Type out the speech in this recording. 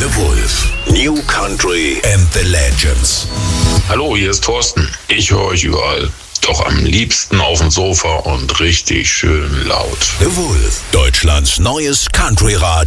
The Wolf. New Country and the Legends. Hallo, hier ist Thorsten. Ich höre euch überall. Doch am liebsten auf dem Sofa und richtig schön laut. The Wolf. Deutschlands neues Country-Radio.